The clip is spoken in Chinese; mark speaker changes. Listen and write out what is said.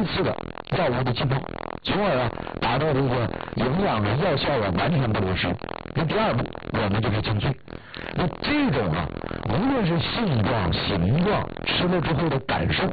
Speaker 1: 次的药物的浸泡，从而达到这个营养的药效完全不流失。那第二步我们就可以清脆。那这种无论是性状、形状，吃了之后的感受